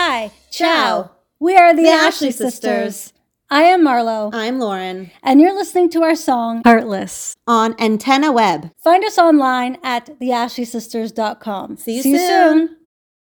Hi. Ciao. We are the The Ashley Ashley Sisters. Sisters. I am Marlo. I'm Lauren. And you're listening to our song, Heartless. On Antenna Web. Find us online at theashleysisters.com. See you soon.